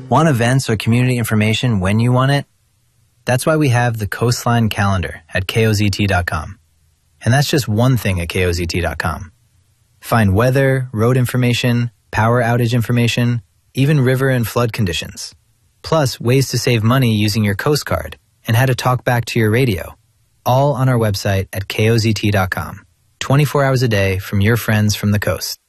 Want events or community information when you want it? That's why we have the Coastline Calendar at KOZT.com. And that's just one thing at KOZT.com. Find weather, road information, power outage information, even river and flood conditions. Plus, ways to save money using your Coast Card and how to talk back to your radio. All on our website at KOZT.com. 24 hours a day from your friends from the coast.